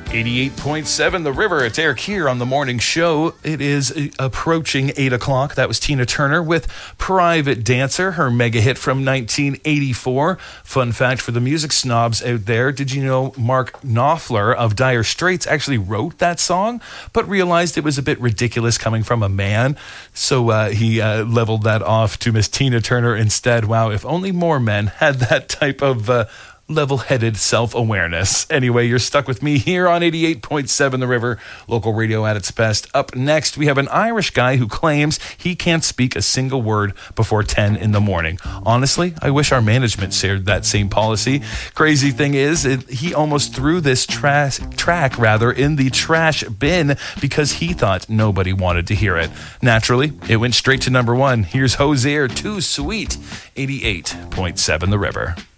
88.7 The River. It's Eric here on the morning show. It is approaching 8 o'clock. That was Tina Turner with Private Dancer, her mega hit from 1984. Fun fact for the music snobs out there, did you know Mark Knopfler of Dire Straits actually wrote that song, but realized it was a bit ridiculous coming from a man, so he leveled that off to Miss Tina Turner instead. Wow, if only more men had that type of level-headed self-awareness. Anyway, you're stuck with me here on 88.7 The River, local radio at its best. Up next, we have an Irish guy who claims he can't speak a single word before 10 in the morning. Honestly, I wish our management shared that same policy. Crazy thing is, he almost threw this track in the trash bin because he thought nobody wanted to hear it. Naturally, it went straight to number one. Here's Hozier, Too Sweet, 88.7 The River.